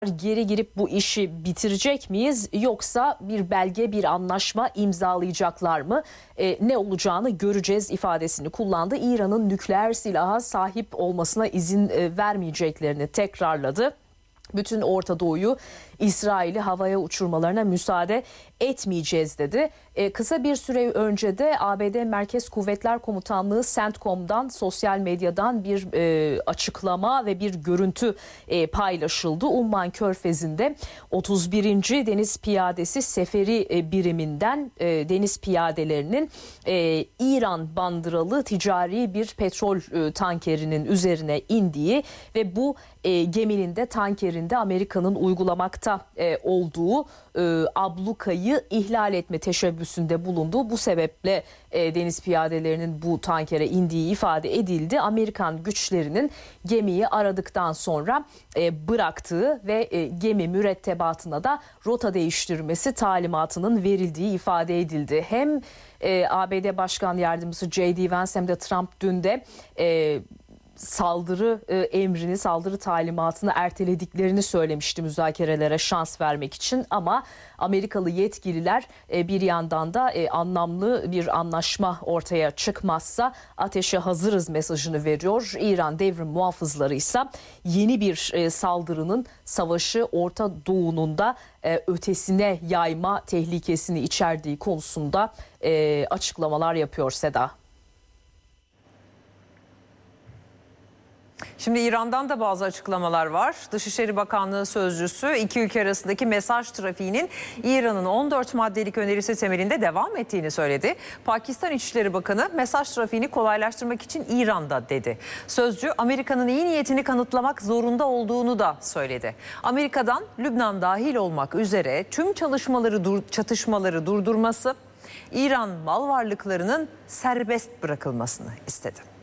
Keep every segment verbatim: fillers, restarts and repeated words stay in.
geri girip bu işi bitirecek miyiz, yoksa bir belge, bir anlaşma imzalayacaklar mı? E, ne olacağını göreceğiz ifadesini kullandı. İran'ın nükleer silaha sahip olmasına izin e, vermeyeceklerini tekrarladı. Bütün Orta Doğu'yu, İsrail'i havaya uçurmalarına müsaade etmeyeceğiz dedi. E, kısa bir süre önce de A B D Merkez Kuvvetler Komutanlığı CENTCOM'dan, sosyal medyadan bir e, açıklama ve bir görüntü e, paylaşıldı. Umman Körfezi'nde otuz birinci Deniz Piyadesi Seferi e, biriminden e, deniz piyadelerinin e, İran bandıralı ticari bir petrol e, tankerinin üzerine indiği ve bu e, geminin de tankerinde Amerika'nın uygulamakta e, olduğu e, ablukayı ihlal etme teşebbüsünde bulunduğu, bu sebeple e, deniz piyadelerinin bu tankere indiği ifade edildi. Amerikan güçlerinin gemiyi aradıktan sonra e, bıraktığı ve e, gemi mürettebatına da rota değiştirmesi talimatının verildiği ifade edildi. Hem e, A B D Başkan Yardımcısı J D Vance hem de Trump dün de e, saldırı e, emrini, saldırı talimatını ertelediklerini söylemişti müzakerelere şans vermek için. Ama Amerikalı yetkililer e, bir yandan da e, anlamlı bir anlaşma ortaya çıkmazsa ateşe hazırız mesajını veriyor. İran devrim muhafızları ise yeni bir e, saldırının savaşı Orta Doğu'nun da e, ötesine yayma tehlikesini içerdiği konusunda e, açıklamalar yapıyor Seda. Şimdi İran'dan da bazı açıklamalar var. Dışişleri Bakanlığı sözcüsü iki ülke arasındaki mesaj trafiğinin İran'ın on dört maddelik önerisi temelinde devam ettiğini söyledi. Pakistan İçişleri Bakanı mesaj trafiğini kolaylaştırmak için İran'da dedi. Sözcü Amerika'nın iyi niyetini kanıtlamak zorunda olduğunu da söyledi. Amerika'dan Lübnan dahil olmak üzere tüm çalışmaları dur- çatışmaları durdurması, İran mal varlıklarının serbest bırakılmasını istedi.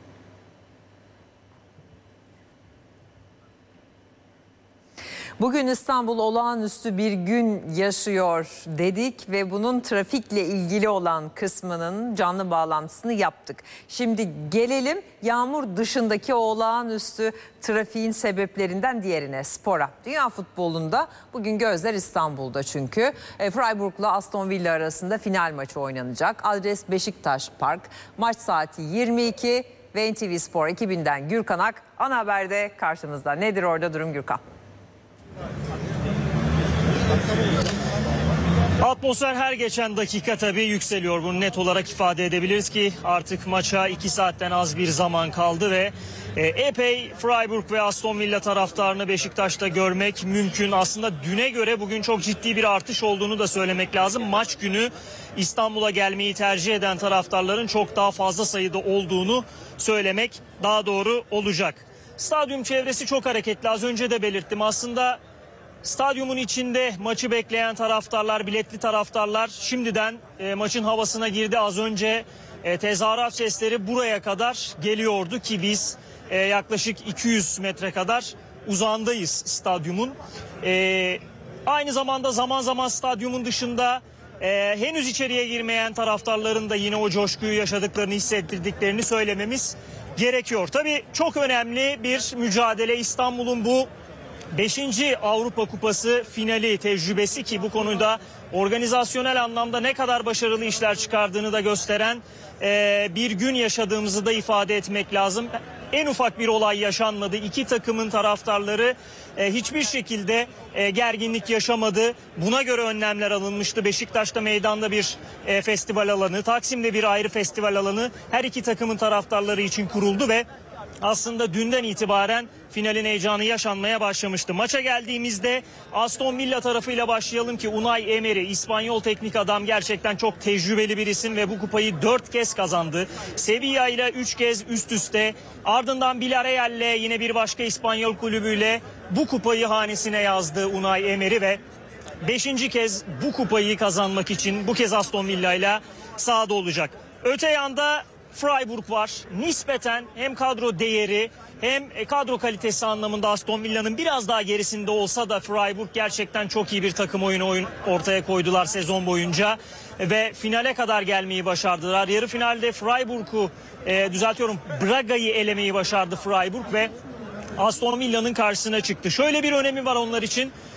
Bugün İstanbul olağanüstü bir gün yaşıyor dedik ve bunun trafikle ilgili olan kısmının canlı bağlantısını yaptık. Şimdi gelelim yağmur dışındaki o olağanüstü trafiğin sebeplerinden diğerine, spora. Dünya futbolunda bugün gözler İstanbul'da çünkü. E, Freiburg'la Aston Villa arasında final maçı oynanacak. Adres Beşiktaş Park. Maç saati yirmi iki ve N T V Spor ekibinden Gürkan Ak ana haberde karşımızda. Nedir orada durum Gürkan? Atmosfer her geçen dakika tabii yükseliyor. Bunu net olarak ifade edebiliriz ki artık maça iki saatten az bir zaman kaldı ve epey Freiburg ve Aston Villa taraftarını Beşiktaş'ta görmek mümkün. Aslında düne göre bugün çok ciddi bir artış olduğunu da söylemek lazım. Maç günü İstanbul'a gelmeyi tercih eden taraftarların çok daha fazla sayıda olduğunu söylemek daha doğru olacak. Stadyum çevresi çok hareketli. Az önce de belirttim. Aslında stadyumun içinde maçı bekleyen taraftarlar, biletli taraftarlar şimdiden e, maçın havasına girdi. Az önce e, tezahürat sesleri buraya kadar geliyordu ki biz e, yaklaşık iki yüz metre kadar uzağındayız stadyumun. E, aynı zamanda zaman zaman stadyumun dışında e, henüz içeriye girmeyen taraftarların da yine o coşkuyu yaşadıklarını, hissettirdiklerini söylememiz gerekiyor. Tabii çok önemli bir mücadele İstanbul'un bu beşinci Avrupa Kupası finali tecrübesi ki bu konuda organizasyonel anlamda ne kadar başarılı işler çıkardığını da gösteren e, bir gün yaşadığımızı da ifade etmek lazım. En ufak bir olay yaşanmadı. İki takımın taraftarları e, hiçbir şekilde e, gerginlik yaşamadı. Buna göre önlemler alınmıştı. Beşiktaş'ta meydanda bir e, festival alanı, Taksim'de bir ayrı festival alanı her iki takımın taraftarları için kuruldu ve aslında dünden itibaren finalin heyecanı yaşanmaya başlamıştı. Maça geldiğimizde Aston Villa tarafıyla başlayalım ki Unai Emery, İspanyol teknik adam, gerçekten çok tecrübeli bir isim ve bu kupayı dört kez kazandı. Sevilla ile üç kez üst üste, ardından Villarreal ile yine bir başka İspanyol kulübüyle bu kupayı hanesine yazdı Unai Emery ve beşinci kez bu kupayı kazanmak için bu kez Aston Villa ile sahada olacak. Öte yanda Freiburg var. Nispeten hem kadro değeri hem kadro kalitesi anlamında Aston Villa'nın biraz daha gerisinde olsa da Freiburg gerçekten çok iyi bir takım oyunu oyun ortaya koydular sezon boyunca ve finale kadar gelmeyi başardılar. Yarı finalde Freiburg'u e, düzeltiyorum Braga'yı elemeyi başardı Freiburg ve Aston Villa'nın karşısına çıktı. Şöyle bir önemi var onlar için.